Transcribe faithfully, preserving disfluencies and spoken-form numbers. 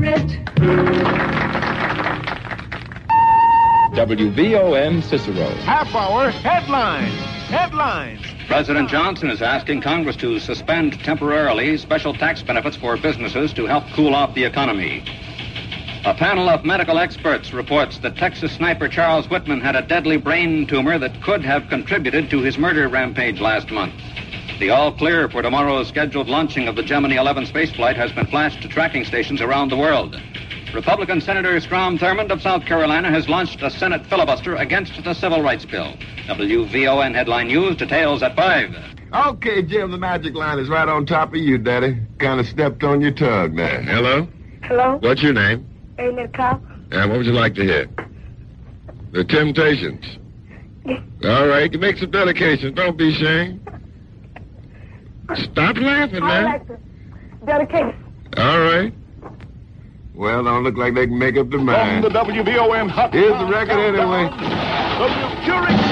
it. W V O N Cicero. Half hour headlines. Headlines. President Johnson is asking Congress to suspend temporarily special tax benefits for businesses to help cool off the economy. A panel of medical experts reports that Texas sniper Charles Whitman had a deadly brain tumor that could have contributed to his murder rampage last month. The all-clear for tomorrow's scheduled launching of the Gemini eleven spaceflight has been flashed to tracking stations around the world. Republican Senator Strom Thurmond of South Carolina has launched a Senate filibuster against the Civil Rights Bill. W V O N Headline News, details at five. Okay, Jim, the magic line is right on top of you, Daddy. Kind of stepped on your tongue there. Hello? Hello? What's your name? Ain't Cow? And what would you like to hear? The Temptations. Yeah. All right, you make some dedications. Don't be ashamed. Stop laughing, I man. like the dedication. All right. Well, don't look like they can make up their mind. From the W V O N hot. Here's the record anyway. The Buick